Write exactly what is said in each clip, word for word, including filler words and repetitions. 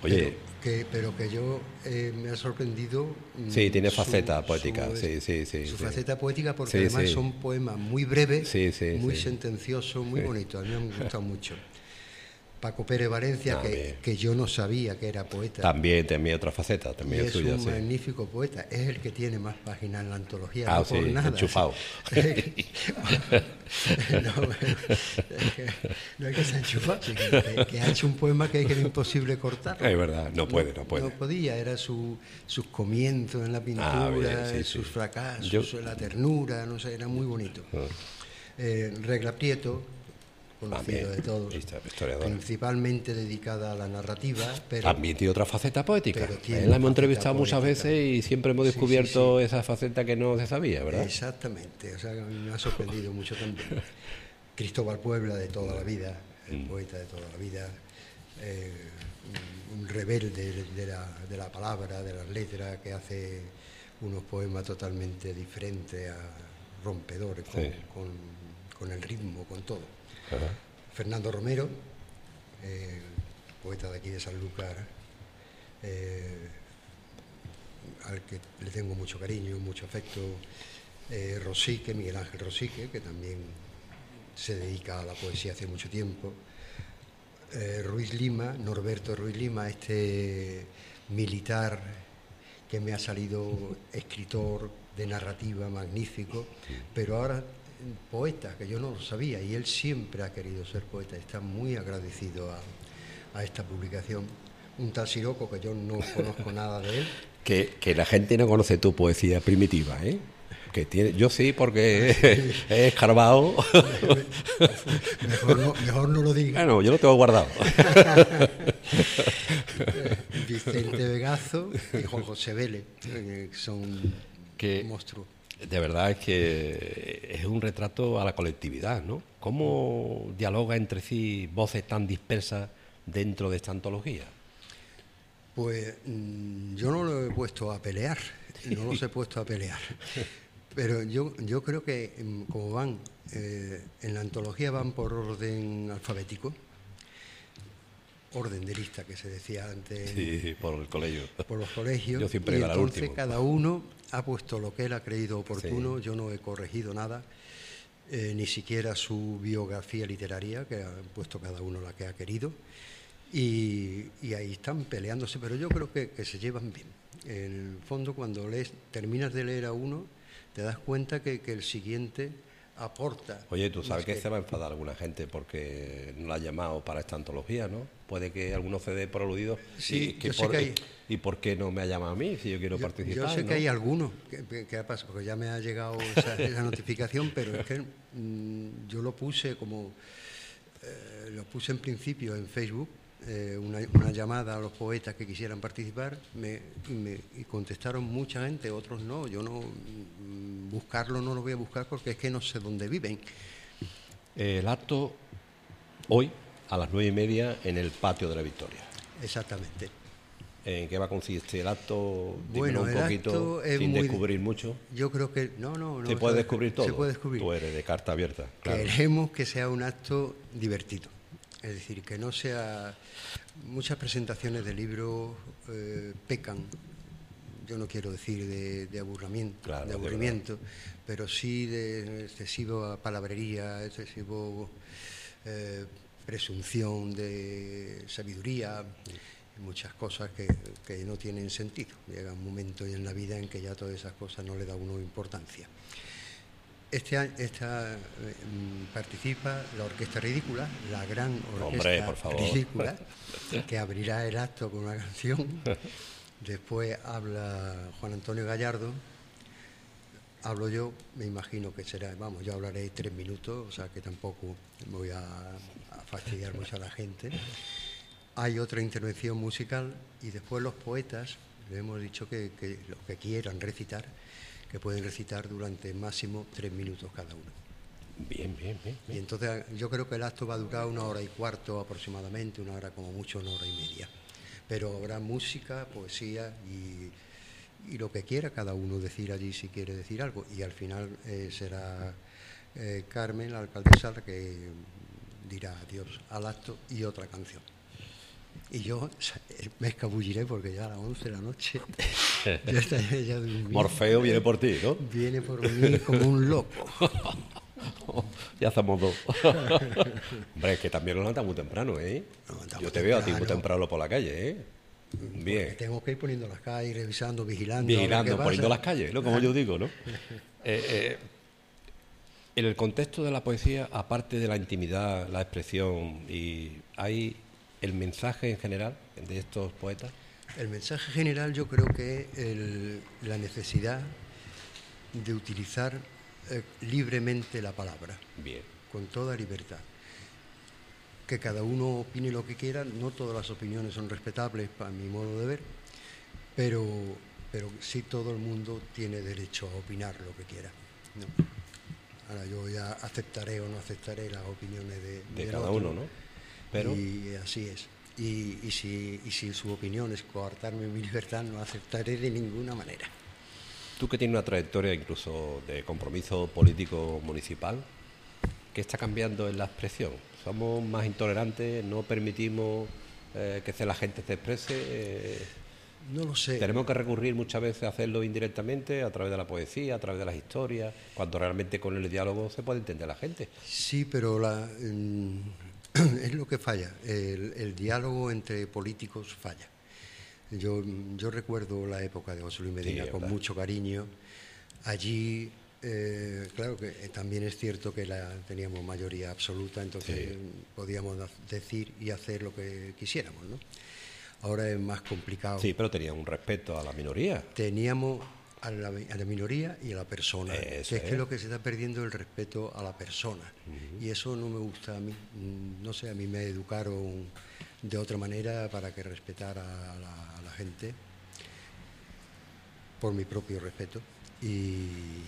Oye, pero que, pero que yo eh, me ha sorprendido. Sí, tiene su, faceta poética, su, sí, sí, sí. Su sí. faceta poética, porque Sí, además sí. son poemas muy breves, Sí, sí, muy sí. sentenciosos, muy Sí. bonitos. A mí me han gustado mucho. Paco Pérez Valencia, Ah, que, bien. que yo no sabía que era poeta. También, también otra faceta, Y también es es suya, un sí. magnífico poeta. Es el que tiene más páginas en la antología, Ah, no por sí, nada. enchufado. Sí. no, pero es que, no es que se ha enchufado, sino que, que ha hecho un poema que es que era imposible cortarlo. Es verdad, no puede, no puede. No podía, era su, sus comienzos en la pintura, Ah, bien, sí, sus sí. fracasos, Yo- la ternura, no sé, era muy bonito. Eh, Regla Prieto, conocido También, de todos, histo- historiadora. principalmente dedicada a la narrativa, pero También tiene otra faceta poética. pero tiene Eh, La hemos faceta entrevistado muchas poética. veces y siempre hemos Sí, sí, descubierto sí. esa faceta que no se sabía, ¿verdad? Exactamente, o sea, que a mí me ha sorprendido mucho también. Cristóbal Puebla, de toda la vida, el poeta de toda la vida, eh, un, un rebelde de, de la, de la palabra, de las letras, que hace unos poemas totalmente diferentes, a, rompedores, con, Sí. con, con el ritmo, con todo. Ajá. Fernando Romero, eh, poeta de aquí de Sanlúcar, eh, al que le tengo mucho cariño, mucho afecto. eh, Rosique, Miguel Ángel Rosique, que también se dedica a la poesía hace mucho tiempo. eh, Ruiz Lima, Norberto Ruiz Lima, este militar que me ha salido escritor de narrativa magnífico, pero ahora poeta, que yo no lo sabía, y él siempre ha querido ser poeta, está muy agradecido a, a esta publicación. Un tal Siroco, que yo no conozco nada de él. Que, que la gente no conoce tu poesía primitiva, ¿eh? Que tiene, yo sí, porque he escarbado. Mejor no, mejor no lo diga. Bueno, yo lo tengo guardado. Vicente Vegazo y Juan José Vélez, que son Que- monstruos. De verdad es que es un retrato a la colectividad, ¿no? ¿Cómo dialoga entre sí voces tan dispersas dentro de esta antología? Pues mm, yo no lo he puesto a pelear, no los he puesto a pelear. Pero yo, yo creo que mm, como van, eh, en la antología van por orden alfabético, orden de lista que se decía antes en- Sí, por el colegio. por los colegios. Yo siempre y iba al entonces último. cada uno ha puesto lo que él ha creído oportuno. Sí. Yo no he corregido nada, eh, ni siquiera su biografía literaria, que ha puesto cada uno la que ha querido. Y, y ahí están peleándose, pero yo creo que, que se llevan bien. En el fondo, cuando lees, terminas de leer a uno, te das cuenta que, que el siguiente aporta. Oye, tú sabes más que se va a enfadar alguna gente porque no la ha llamado para esta antología, ¿no? Puede que alguno se dé por aludido. Sí, y, que yo sé por, que hay- ¿Y por qué no me ha llamado a mí si yo quiero Yo, participar? yo sé ¿no? que hay algunos que, que, que ha pasado, porque ya me ha llegado esa, esa notificación, pero es que mm, yo lo puse como, eh, lo puse en principio en Facebook, eh, una, una llamada a los poetas que quisieran participar, me, y, me, y contestaron mucha gente, otros no, yo no, mm, buscarlo no lo voy a buscar porque es que no sé dónde viven. El acto hoy a las nueve y media en el patio de la Victoria. Exactamente. ¿En qué va a consistir el acto? Dímelo Bueno, un el poquito, acto es sin muy- descubrir mucho. Yo creo que, no, no, no. ¿Se puede se- descubrir todo? Se puede descubrir. Tú eres de carta abierta, claro. Queremos que sea un acto divertido, es decir, que no sea... Muchas presentaciones de libros eh, pecan, yo no quiero decir de, de aburrimiento, Claro, de de aburrimiento, pero sí de excesiva palabrería, excesivo eh, presunción de sabiduría, muchas cosas que, que no tienen sentido. Llega un momento en la vida en que ya todas esas cosas no le da a uno importancia. Este año esta, eh, participa la Orquesta Ridícula, la gran Orquesta Hombre, por favor. Ridícula, que abrirá el acto con una canción. Después habla Juan Antonio Gallardo, hablo yo, me imagino que será, vamos, yo hablaré tres minutos, o sea que tampoco voy a, a fastidiar mucho a la gente. Hay otra intervención musical y después los poetas, le hemos dicho que, que los que quieran recitar, que pueden recitar durante máximo tres minutos cada uno. Bien, bien, bien. Y bien. entonces yo creo que el acto va a durar una hora y cuarto aproximadamente, una hora como mucho, una hora y media. Pero habrá música, poesía y, y lo que quiera cada uno decir allí si quiere decir algo. Y al final eh, será eh, Carmen, la alcaldesa, la que dirá adiós al acto y otra canción. Y yo me escabulliré porque ya a las once de la noche ya está ya Morfeo viene por ti, ¿no? Viene por mí como un loco. Ya estamos dos. Hombre, es que también nos levantamos muy temprano, ¿eh? Yo te veo a ti muy temprano por la calle, ¿eh? Bien. Porque tengo que ir poniendo las calles, revisando, vigilando. Vigilando, poniendo las calles, ¿no? Como yo digo, ¿no? Eh, eh, en el contexto de la poesía, aparte de la intimidad, la expresión, y hay el mensaje en general de estos poetas. El mensaje general yo creo que el, la necesidad de utilizar eh, libremente la palabra. Bien. Con toda libertad. Que cada uno opine lo que quiera, no todas las opiniones son respetables para mi modo de ver, pero, pero sí todo el mundo tiene derecho a opinar lo que quiera, ¿no? Ahora yo ya aceptaré o no aceptaré las opiniones de, de de cada otro, uno, ¿no? Pero... Y así es. Y, y, si, y si su opinión es coartarme mi libertad, no aceptaré de ninguna manera. Tú que tienes una trayectoria incluso de compromiso político municipal, ¿qué está cambiando en la expresión? ¿Somos más intolerantes? ¿No permitimos eh, que la gente se exprese? Eh, no lo sé. ¿Tenemos que recurrir muchas veces a hacerlo indirectamente, a través de la poesía, a través de las historias, cuando realmente con el diálogo se puede entender la gente? Sí, pero la, mm, es lo que falla. El, el diálogo entre políticos falla. Yo, yo recuerdo la época de José Luis Medina sí, con mucho cariño. Allí... Eh, claro que también es cierto que la, teníamos mayoría absoluta, entonces sí. podíamos decir y hacer lo que quisiéramos, ¿no? Ahora es más complicado. Sí, pero tenía un respeto a la minoría. Teníamos a la, a la minoría y a la persona, eso que es, es que lo que se está perdiendo el respeto a la persona. Uh-huh. Y eso no me gusta a mí. No sé, a mí me educaron de otra manera para que respetara a la, a la gente por mi propio respeto. Y...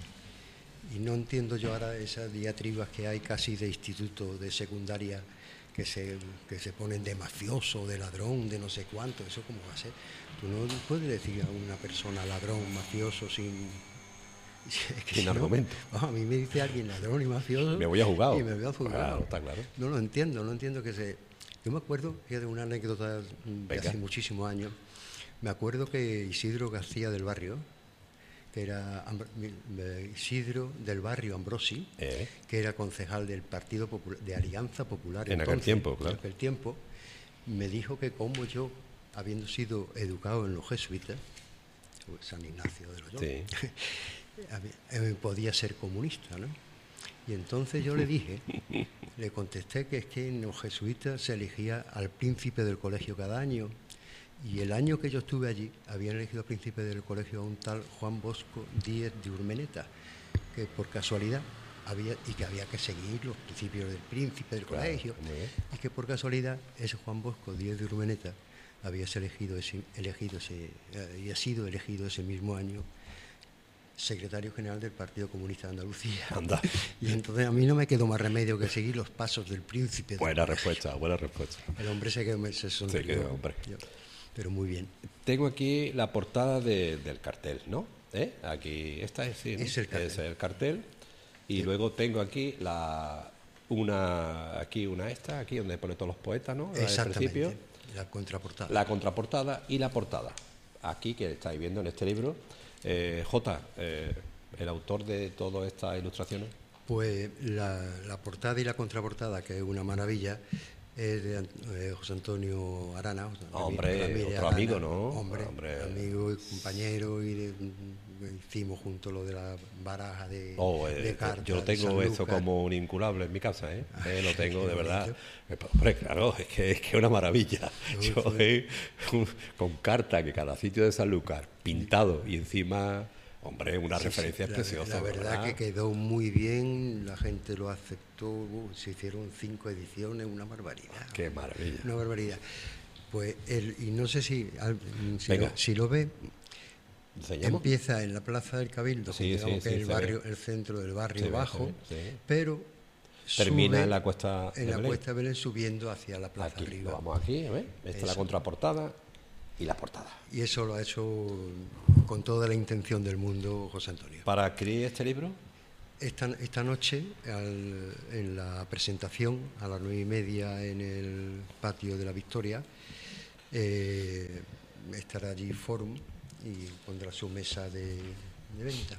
Y no entiendo yo ahora esas diatribas que hay casi de instituto, de secundaria, que se, que se ponen de mafioso, de ladrón, de no sé cuánto. ¿Eso cómo va a ser? Tú no puedes decir a una persona ladrón, mafioso, sin... Es que sin si argumento. No, a mí me dice alguien ladrón y mafioso... Me voy a jugar. Y me voy a jugar. Claro, está claro. No lo entiendo, no entiendo que se... Yo me acuerdo, fíjate, una anécdota de Venga. hace muchísimos años. Me acuerdo que Isidro García del Barrio, que era Isidro del Barrio Ambrosi, eh. que era concejal del Partido Popular, de Alianza Popular. En entonces, aquel tiempo, claro. En aquel tiempo, me dijo que como yo, habiendo sido educado en los jesuitas, San Ignacio de Loyola, sí. podía ser comunista, ¿no? Y entonces yo le dije, le contesté que es que en los jesuitas se elegía al príncipe del colegio cada año. Y el año que yo estuve allí, habían elegido al príncipe del colegio a un tal Juan Bosco Díez de Urmeneta, que por casualidad había, y que había que seguir los principios del príncipe del claro, colegio, y que por casualidad ese Juan Bosco Díez de Urmeneta había elegido ese, elegido ese, había sido elegido ese mismo año secretario general del Partido Comunista de Andalucía. Anda. Y entonces a mí no me quedó más remedio que seguir los pasos del príncipe. Buena respuesta, buena respuesta. El hombre se quedó, se sonrió. Se quedó, hombre. Yo, pero muy bien. Tengo aquí la portada de, del cartel, ¿no? ¿Eh? Aquí, esta es, sí, ¿no? es el cartel. Es el cartel. Y sí. Luego tengo aquí la una aquí una esta, aquí donde pone todos los poetas, ¿no? Exactamente. La contraportada. La contraportada y la portada. Aquí, que estáis viendo en este libro. Eh, Jota, eh, ¿el autor de todas estas ilustraciones? Pues la, la portada y la contraportada, que es una maravilla, es de eh, José Antonio Arana. José hombre, Ramírez, otro Arana, amigo, ¿no? Hombre, hombre, amigo y compañero, y de, hicimos juntos lo de la baraja de, oh, eh, de cartas. Yo tengo eso como un inculable en mi casa, ¿eh? Ah, eh lo tengo de verdad. Hombre, claro, es que es que una maravilla. Yo eh, con carta que cada sitio de Sanlúcar, pintado y encima... Hombre, una sí, referencia sí, preciosa. La, la verdad, verdad que quedó muy bien, la gente lo aceptó, uh, se hicieron cinco ediciones, una barbaridad. Qué maravilla. Una barbaridad. Pues, el, y no sé si, si, lo, si lo ve, ¿enseñamos? Empieza en la Plaza del Cabildo, sí, digamos sí, que sí, el barrio, el centro del barrio se bajo, ve, se ve, sí. pero termina sube en la cuesta en de la Belén. cuesta de Belén subiendo hacia la plaza aquí, arriba. Vamos aquí, ¿ves? Esta es la contraportada y la portada. Y eso lo ha hecho con toda la intención del mundo José Antonio. ¿Para escribir este libro? Esta, esta noche, al, en la presentación, a las nueve y media en el patio de la Victoria, eh, estará allí Forum y pondrá su mesa de, de venta.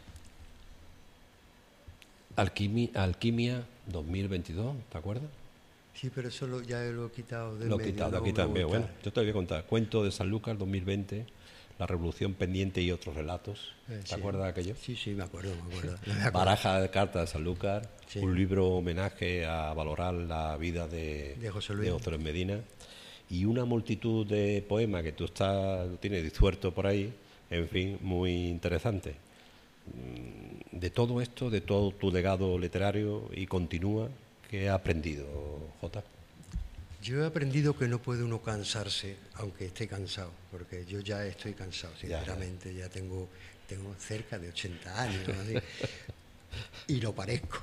Alquimia, Alquimia dos mil veintidós, ¿te acuerdas? Sí, pero eso lo, ya lo he quitado de Lo he medio, quitado, no aquí también. voy a Bueno, estar. yo te voy a contar. Cuento de Sanlúcar dos mil veinte, La Revolución Pendiente y otros relatos. Eh, ¿Te sí. acuerdas de aquello? Sí, sí, me acuerdo, me acuerdo. Me acuerdo. Baraja de cartas de Sanlúcar, Sí. un libro homenaje a valorar la vida de, De José Luis. Luis Medina, y una multitud de poemas que tú estás, tú tienes disuelto por ahí, en fin, muy interesante. De todo esto, de todo tu legado literario y continúa, ¿qué has aprendido, Jota? Yo he aprendido que no puede uno cansarse, aunque esté cansado, porque yo ya estoy cansado, sinceramente, ya, ya. ya tengo, tengo cerca de ochenta años, así, y lo parezco.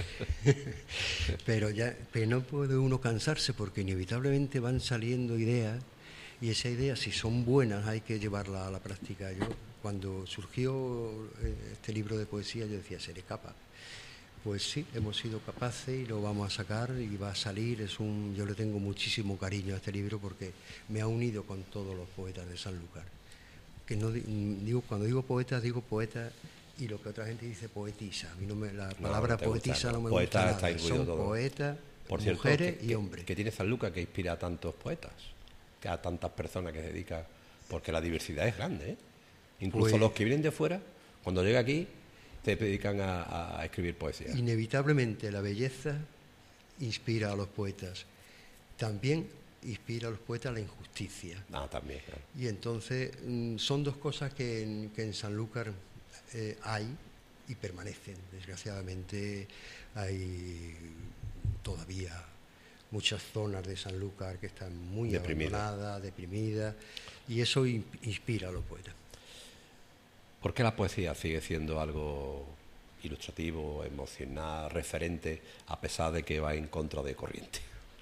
Pero ya pero no puede uno cansarse porque inevitablemente van saliendo ideas, y esas ideas, si son buenas, hay que llevarlas a la práctica. Yo, cuando surgió este libro de poesía, yo decía, seré capaz. Pues sí, hemos sido capaces y lo vamos a sacar y va a salir. Es un, yo le tengo muchísimo cariño a este libro porque me ha unido con todos los poetas de Sanlúcar. Que no digo, cuando digo poeta, digo poeta, y lo que otra gente dice poetisa. A mí no me, la palabra no, no poetisa gusta, no, no me poeta gusta nada. Son todo. poetas, por mujeres cierto, que, y hombres. Que, que tiene Sanlúcar que inspira a tantos poetas, que a tantas personas que se dedican, porque la diversidad es grande, ¿eh? Incluso pues, los que vienen de fuera, cuando llega aquí, se dedican a, a escribir poesía. Inevitablemente la belleza inspira a los poetas. También inspira a los poetas la injusticia. Ah, también, claro. Y entonces son dos cosas que en, que en Sanlúcar eh, hay y permanecen. Desgraciadamente hay todavía muchas zonas de Sanlúcar que están muy Deprimida. abandonadas, deprimidas, y eso inspira a los poetas. ¿Por qué la poesía sigue siendo algo ilustrativo, emocional, referente, a pesar de que va en contra de corriente?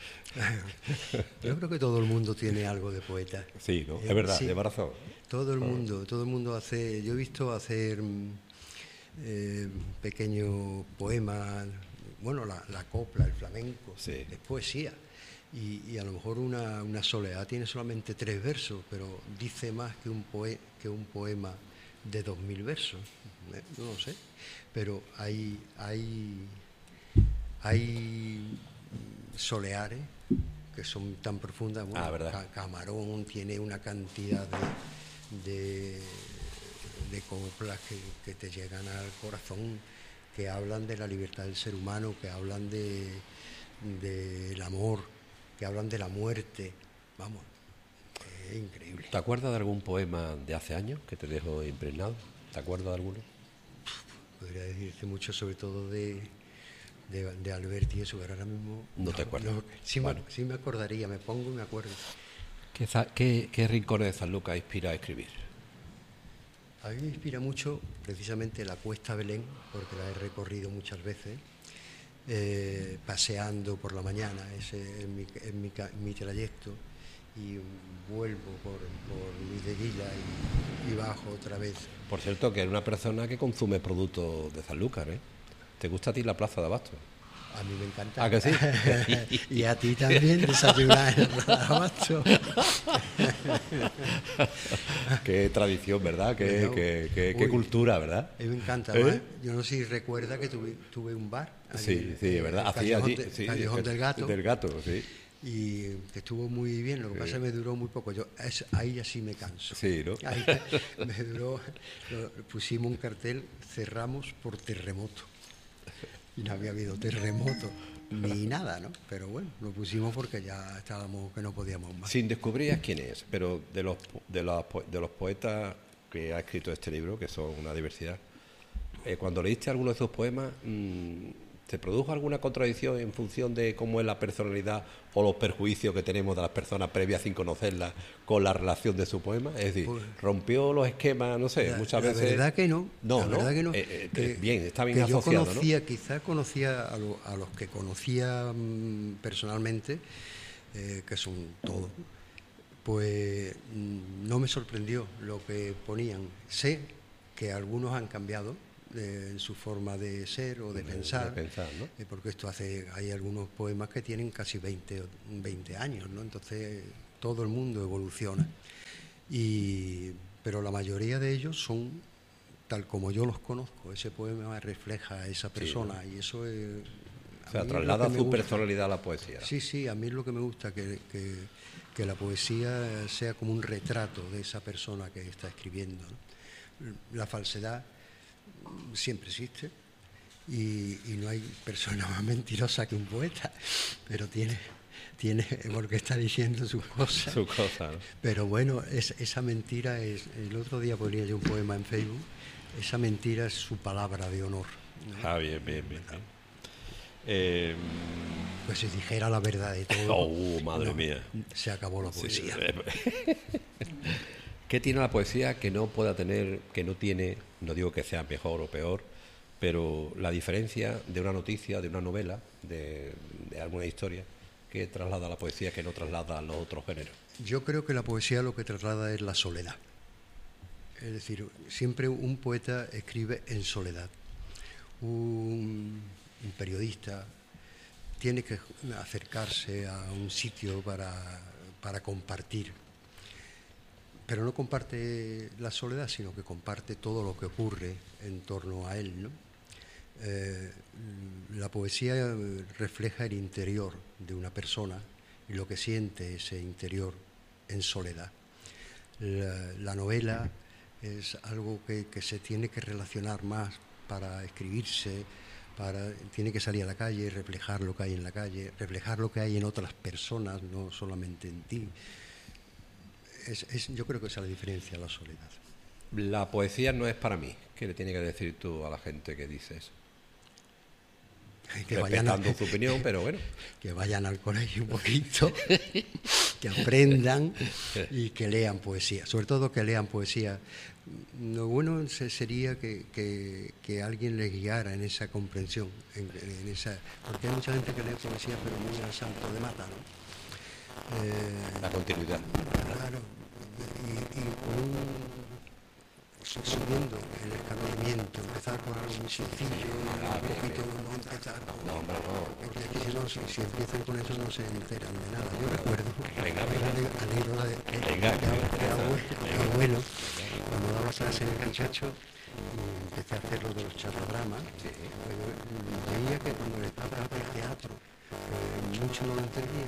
Yo creo que todo el mundo tiene algo de poeta. Sí, ¿no? Es verdad, sí, lleva razón. Todo el mundo, todo el mundo hace... Yo he visto hacer eh, pequeños poemas, bueno, la, la copla, el flamenco, sí. es poesía. Y, y a lo mejor una, una soledad tiene solamente tres versos, pero dice más que un, poe, que un poema de dos mil versos, eh, no lo sé, pero hay hay hay soleares que son tan profundas. Bueno, ah, ¿verdad? Camarón tiene una cantidad de de, de coplas que, que te llegan al corazón, que hablan de la libertad del ser humano, que hablan de del amor, que hablan de la muerte, vamos. Es increíble. ¿Te acuerdas de algún poema de hace años que te dejó impregnado? ¿Te acuerdas de alguno? Podría decirte mucho, sobre todo de, de, de Alberti y eso, pero ahora mismo... No, no te acuerdas. No, sí, bueno. me, sí me acordaría, me pongo y me acuerdo. ¿Qué, qué, qué rincones de Sanlúcar inspira a escribir? A mí me inspira mucho precisamente la Cuesta Belén, porque la he recorrido muchas veces, eh, paseando por la mañana, ese es mi, es mi, mi trayecto, y vuelvo por, por Luis de Guilla y, y bajo otra vez. Por cierto, que eres una persona que consume productos de Sanlúcar, ¿eh? ¿Te gusta a ti la Plaza de Abasto? A mí me encanta. ¿Ah, que sí? Y a ti también desayunar en la Plaza de Abasto. Qué tradición, ¿verdad? Qué, bueno, qué, qué, qué cultura, ¿verdad? A mí me encanta. ¿Eh? Yo no sé si recuerda que tuve, tuve un bar. Sí, sí, es verdad. Hacía allí. De, sí, Callejón del Gato. Del Gato, sí. Y que estuvo muy bien, lo que sí. pasa es que me duró muy poco. Yo es, ahí así me canso. Sí, ¿no? Ahí me duró, lo, pusimos un cartel, cerramos por terremoto. Y no había habido terremoto ni nada, ¿no? Pero bueno, lo pusimos porque ya estábamos que no podíamos más. Sin descubrir quién es, pero de los de los, de los poetas que ha escrito este libro, que son una diversidad, eh, cuando leíste alguno de sus poemas, mmm, ¿te produjo alguna contradicción en función de cómo es la personalidad o los perjuicios que tenemos de las personas previas sin conocerlas con la relación de su poema? Es decir, pues, ¿rompió los esquemas? No sé, la, muchas la veces... La verdad que no. No, la ¿no? verdad que no. Eh, eh, que, bien, está bien que asociado, yo conocía, ¿no? Quizá conocía a, lo, a los que conocía mmm, personalmente, eh, que son todos, pues mmm, no me sorprendió lo que ponían. Sé que algunos han cambiado en su forma de ser o de, de pensar, de pensar, ¿no? eh, porque esto hace, hay algunos poemas que tienen casi veinte, veinte años, ¿no? Entonces todo el mundo evoluciona. Y, pero la mayoría de ellos son tal como yo los conozco. Ese poema refleja a esa persona, sí, ¿no? Y eso es... O sea, traslada su personalidad a la poesía. Sí, sí, a mí es lo que me gusta, que, que, que la poesía sea como un retrato de esa persona que está escribiendo, ¿no? La falsedad siempre existe y, y no hay persona más mentirosa que un poeta, pero tiene, tiene porque está diciendo sus cosas. Sus cosas, ¿no? Pero bueno, es, esa mentira es... El otro día ponía yo un poema en Facebook, esa mentira es su palabra de honor, ¿no? Ah, bien, bien, bien. bien. Eh, pues si dijera la verdad de todo, oh, madre no, mía, se acabó la poesía. Sí. ¿Qué tiene la poesía que no pueda tener, que no tiene, no digo que sea mejor o peor, pero la diferencia de una noticia, de una novela, de, de alguna historia, que traslada a la poesía que no traslada a los otros géneros? Yo creo que la poesía lo que traslada es la soledad. Es decir, siempre un poeta escribe en soledad. Un, un periodista tiene que acercarse a un sitio para, para compartir, pero no comparte la soledad, sino que comparte todo lo que ocurre en torno a él, ¿no? Eh, la poesía refleja el interior de una persona y lo que siente ese interior en soledad. La, la novela es algo que, que se tiene que relacionar más para escribirse, para, tiene que salir a la calle y reflejar lo que hay en la calle, reflejar lo que hay en otras personas, no solamente en ti. Es, es, yo creo que esa es la diferencia, la soledad. La poesía no es para mí. ¿Qué le tienes que decir tú a la gente que dice eso? Que respetando vayan a, su opinión, pero bueno. Que vayan al colegio un poquito, que aprendan y que lean poesía. Sobre todo que lean poesía. Lo bueno sería que, que, que alguien les guiara en esa comprensión, en, en esa, porque hay mucha gente que lee poesía pero muy al salto de mata, ¿no? Eh, La continuidad. Claro, y, y con un... subiendo el escalonamiento, empezar con algo muy sencillo, ah, un poquito, bien. No empezar con... No, hombre, no. Porque es que si, no, si, si empiezan con eso no se enteran de nada. Yo recuerdo venga, la anécdota de que venga, venga, mi abuelo, cuando daba clase en el muchacho, empecé a hacer lo de los charrodramas, sí. Veía que cuando le trataba el teatro, eh, mucho no lo entendía,